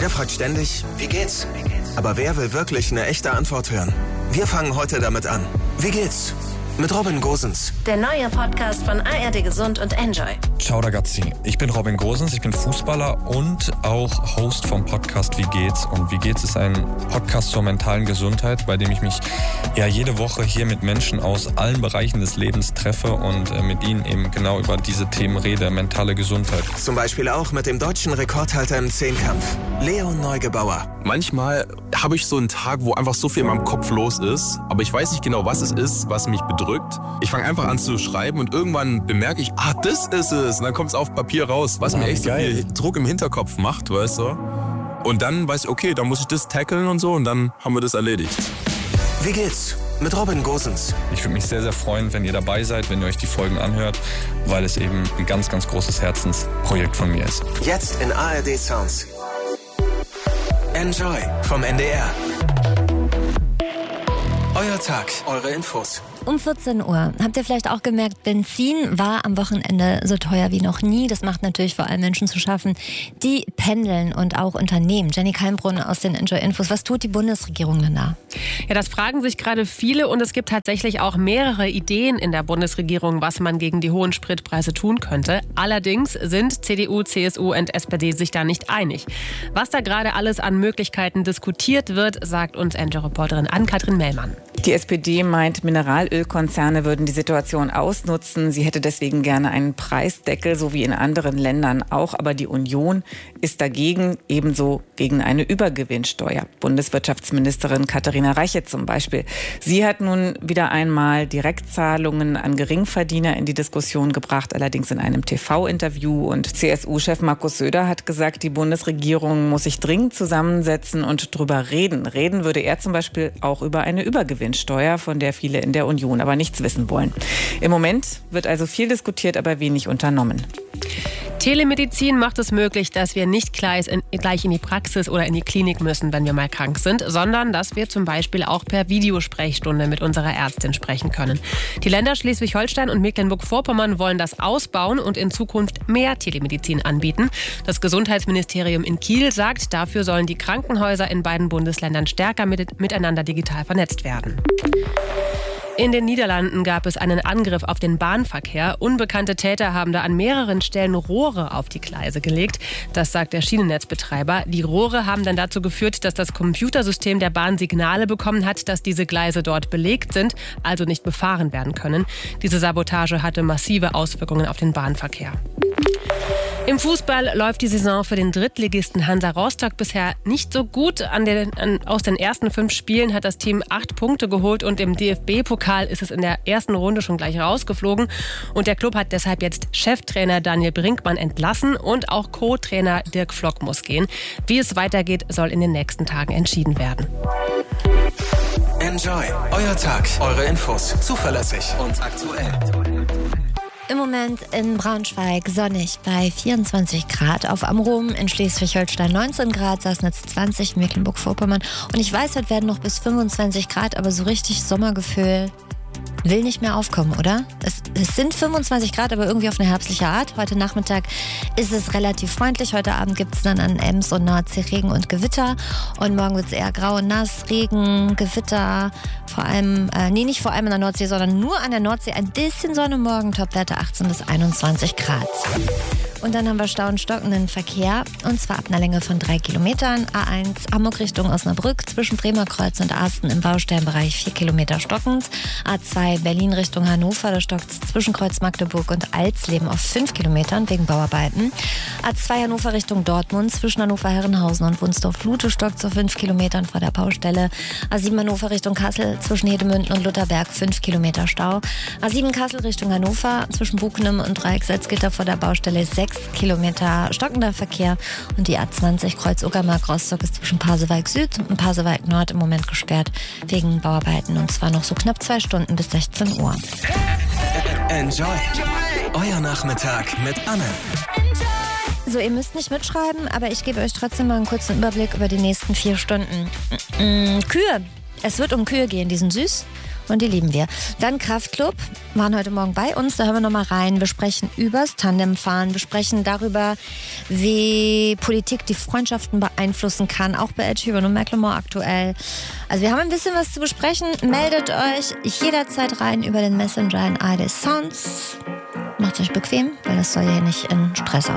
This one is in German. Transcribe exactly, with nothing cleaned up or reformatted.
Wer fragt ständig, wie geht's? Aber wer will wirklich eine echte Antwort hören? Wir fangen heute damit an. Wie geht's? Mit Robin Gosens. Der neue Podcast von A R D Gesund und Enjoy. Ciao ragazzi, ich bin Robin Gosens, ich bin Fußballer und auch Host vom Podcast Wie geht's? Und Wie geht's ist ein Podcast zur mentalen Gesundheit, bei dem ich mich ja jede Woche hier mit Menschen aus allen Bereichen des Lebens treffe und äh, mit ihnen eben genau über diese Themen rede, mentale Gesundheit. Zum Beispiel auch mit dem deutschen Rekordhalter im Zehnkampf, Leon Neugebauer. Manchmal habe ich so einen Tag, wo einfach so viel in meinem Kopf los ist, aber ich weiß nicht genau, was es ist, was mich bedrückt. Ich fange einfach an zu schreiben und irgendwann bemerke ich, ah, das ist es. Und dann kommt es auf Papier raus, was Ah, mir echt so geil. viel Druck im Hinterkopf macht, weißt du? Und dann weiß ich, okay, dann muss ich das tackeln und so und dann haben wir das erledigt. Wie geht's? Mit Robin Gosens. Ich würde mich sehr, sehr freuen, wenn ihr dabei seid, wenn ihr euch die Folgen anhört, weil es eben ein ganz, ganz großes Herzensprojekt von mir ist. Jetzt in A R D Sounds. Enjoy vom N D R. Euer Tag, eure Infos. Um vierzehn Uhr. Habt ihr vielleicht auch gemerkt, Benzin war am Wochenende so teuer wie noch nie. Das macht natürlich vor allem Menschen zu schaffen, die pendeln und auch Unternehmen. Jenny Keimbrunn aus den Enjoy Infos. Was tut die Bundesregierung denn da? Ja, das fragen sich gerade viele und es gibt tatsächlich auch mehrere Ideen in der Bundesregierung, was man gegen die hohen Spritpreise tun könnte. Allerdings sind C D U, C S U und S P D sich da nicht einig. Was da gerade alles an Möglichkeiten diskutiert wird, sagt uns Enjoy-Reporterin Ann-Kathrin Mellmann. Die S P D meint, Mineralölkonzerne würden die Situation ausnutzen. Sie hätte deswegen gerne einen Preisdeckel, so wie in anderen Ländern auch. Aber die Union ist dagegen, ebenso gegen eine Übergewinnsteuer. Bundeswirtschaftsministerin Katharina Reiche zum Beispiel. Sie hat nun wieder einmal Direktzahlungen an Geringverdiener in die Diskussion gebracht, allerdings in einem T V-Interview. Und C S U-Chef Markus Söder hat gesagt, die Bundesregierung muss sich dringend zusammensetzen und drüber reden. Reden würde er zum Beispiel auch über eine Übergewinnsteuer. Steuer, von der viele in der Union aber nichts wissen wollen. Im Moment wird also viel diskutiert, aber wenig unternommen. Telemedizin macht es möglich, dass wir nicht gleich in, gleich in die Praxis oder in die Klinik müssen, wenn wir mal krank sind, sondern dass wir zum Beispiel auch per Videosprechstunde mit unserer Ärztin sprechen können. Die Länder Schleswig-Holstein und Mecklenburg-Vorpommern wollen das ausbauen und in Zukunft mehr Telemedizin anbieten. Das Gesundheitsministerium in Kiel sagt, dafür sollen die Krankenhäuser in beiden Bundesländern stärker mit, miteinander digital vernetzt werden. In den Niederlanden gab es einen Angriff auf den Bahnverkehr. Unbekannte Täter haben da an mehreren Stellen Rohre auf die Gleise gelegt. Das sagt der Schienennetzbetreiber. Die Rohre haben dann dazu geführt, dass das Computersystem der Bahn Signale bekommen hat, dass diese Gleise dort belegt sind, also nicht befahren werden können. Diese Sabotage hatte massive Auswirkungen auf den Bahnverkehr. Im Fußball läuft die Saison für den Drittligisten Hansa Rostock bisher nicht so gut. An den, an, aus den ersten fünf Spielen hat das Team acht Punkte geholt und im D F B-Pokal ist es in der ersten Runde schon gleich rausgeflogen. Und der Club hat deshalb jetzt Cheftrainer Daniel Brinkmann entlassen und auch Co-Trainer Dirk Flock muss gehen. Wie es weitergeht, soll in den nächsten Tagen entschieden werden. Enjoy, euer Tag, eure Infos, zuverlässig und aktuell. Im Moment in Braunschweig sonnig bei vierundzwanzig Grad. Auf Amrum in Schleswig-Holstein neunzehn Grad, Sassnitz zwanzig, Mecklenburg-Vorpommern. Und ich weiß, heute werden noch bis fünfundzwanzig Grad, aber so richtig Sommergefühl will nicht mehr aufkommen, oder? Es, es sind fünfundzwanzig Grad, aber irgendwie auf eine herbstliche Art. Heute Nachmittag ist es relativ freundlich. Heute Abend gibt es dann an Ems und Nordsee Regen und Gewitter. Und morgen wird es eher grau und nass, Regen, Gewitter. Vor allem, äh, nee, nicht vor allem an der Nordsee, sondern nur an der Nordsee. Ein bisschen Sonne morgen, Topwerte achtzehn bis einundzwanzig Grad. Und dann haben wir Stau und stockenden Verkehr, und zwar ab einer Länge von drei Kilometern. A eins Hamburg Richtung Osnabrück, zwischen Bremerkreuz und Asten im Baustellenbereich vier Kilometer stockend. A zwei Berlin Richtung Hannover, da stockt es zwischen Kreuz Magdeburg und Alsleben auf fünf Kilometern wegen Bauarbeiten. A zwei Hannover Richtung Dortmund, zwischen Hannover-Herrenhausen und Wunsdorf-Lute stockt zu fünf Kilometern vor der Baustelle. A sieben Hannover Richtung Kassel, zwischen Hedemünden und Lutherberg fünf Kilometer Stau. A sieben Kassel Richtung Hannover, zwischen Buchnem und Dreiecksalzgitter vor der Baustelle sechs Kilometer stockender Verkehr. Und die A zwanzig Kreuz-Uckermark-Rostock ist zwischen Pasewalk Süd und Pasewalk Nord im Moment gesperrt wegen Bauarbeiten. Und zwar noch so knapp zwei Stunden bis sechzehn Uhr. Enjoy, euer Nachmittag mit Anne. So, ihr müsst nicht mitschreiben, aber ich gebe euch trotzdem mal einen kurzen Überblick über die nächsten vier Stunden. Mm, Kühe. Es wird um Kühe gehen, die sind süß. und die lieben wir. Dann Kraftklub waren heute Morgen bei uns, da hören wir nochmal rein. Wir sprechen übers Tandemfahren, wir sprechen darüber, wie Politik die Freundschaften beeinflussen kann, auch bei Ed Sheeran und Macklemore aktuell. Also wir haben ein bisschen was zu besprechen. Meldet euch jederzeit rein über den Messenger in A R D Sounds. Macht euch bequem, weil das soll ja nicht in Stress